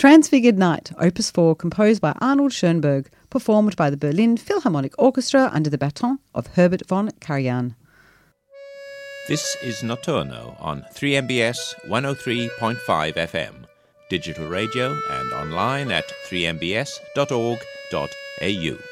Transfigured Night, Opus 4, composed by Arnold Schoenberg, performed by the Berlin Philharmonic Orchestra under the baton of Herbert von Karajan. This is Notturno on 3MBS 103.5 FM, digital radio and online at 3mbs.org.au.